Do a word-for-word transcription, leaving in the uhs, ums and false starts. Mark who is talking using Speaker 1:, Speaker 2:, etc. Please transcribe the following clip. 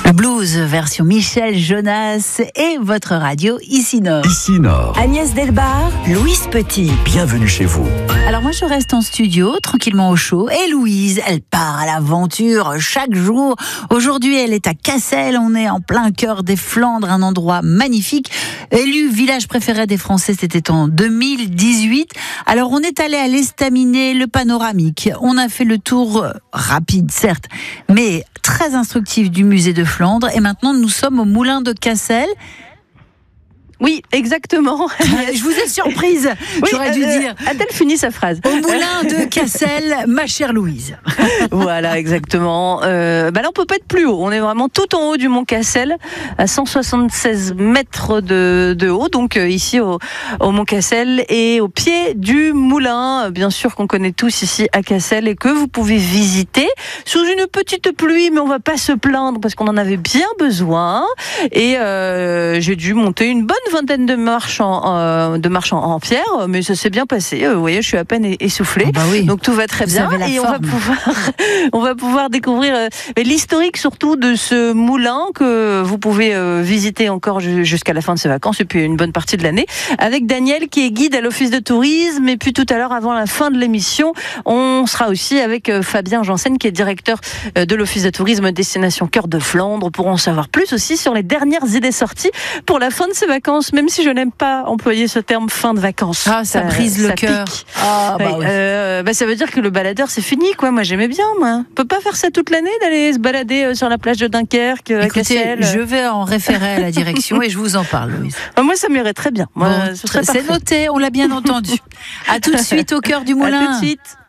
Speaker 1: Le blues version Michel Jonas et votre radio Ici Nord.
Speaker 2: Ici Nord.
Speaker 3: Agnès Delbar, Louise Petit.
Speaker 2: Bienvenue chez vous.
Speaker 1: Alors moi je reste en studio tranquillement au chaud et Louise elle part à l'aventure chaque jour. Aujourd'hui elle est à Cassel, on est en plein cœur des Flandres, un endroit magnifique. Élu village préféré des Français, c'était en deux mille dix-huit. Alors on est allé à l'Estaminet, le panoramique. On a fait le tour rapide certes, mais très instructif du musée de Flandre. Et maintenant nous sommes au moulin de Cassel.
Speaker 4: Oui, exactement.
Speaker 1: Je vous ai surprise,
Speaker 4: oui,
Speaker 1: j'aurais dû
Speaker 4: euh,
Speaker 1: dire.
Speaker 4: A-t-elle fini sa phrase?
Speaker 1: Au moulin de Cassel, ma chère Louise.
Speaker 4: Voilà, exactement. Euh, bah là, on peut pas être plus haut. On est vraiment tout en haut du mont Cassel, à cent soixante-seize mètres de, de haut. Donc euh, ici au, au mont Cassel et au pied du moulin, bien sûr qu'on connaît tous ici à Cassel et que vous pouvez visiter sous une petite pluie, mais on va pas se plaindre parce qu'on en avait bien besoin. Et euh, j'ai dû monter une bonne vingtaine de marches en, euh, de marches en, en pierre, mais ça s'est bien passé. Vous voyez, je suis à peine essoufflée,
Speaker 1: oh bah oui.
Speaker 4: Donc tout va très
Speaker 1: Vous
Speaker 4: bien.
Speaker 1: avez
Speaker 4: Et
Speaker 1: la
Speaker 4: on va
Speaker 1: forme.
Speaker 4: pouvoir, on va pouvoir découvrir euh, l'historique surtout de ce moulin que vous pouvez euh, visiter encore jusqu'à la fin de ces vacances et puis une bonne partie de l'année avec Daniel qui est guide à l'office de tourisme. Et puis tout à l'heure, avant la fin de l'émission, on sera aussi avec euh, Fabien Janssen qui est directeur euh, de l'office de tourisme Destination Cœur de Flandre pour en savoir plus aussi sur les dernières idées sorties pour la fin de ces vacances. Même si je n'aime pas employer ce terme fin de vacances.
Speaker 1: Ah, ça, ça brise le cœur.
Speaker 4: Ah,
Speaker 1: bah
Speaker 4: oui,
Speaker 1: oui.
Speaker 4: euh, bah, ça veut dire que le baladeur, c'est fini, quoi. Moi, j'aimais bien, moi. On peut pas faire ça toute l'année, d'aller se balader sur la plage de Dunkerque, à
Speaker 1: Écoutez,
Speaker 4: Cassel.
Speaker 1: je vais en référer à la direction et je vous en parle, Louise.
Speaker 4: Ah, moi, ça m'irait très bien. Moi,
Speaker 1: Bon,
Speaker 4: ce serait
Speaker 1: c'est
Speaker 4: parfait.
Speaker 1: noté, on l'a bien entendu. À tout de suite au cœur du moulin.
Speaker 4: À tout de suite.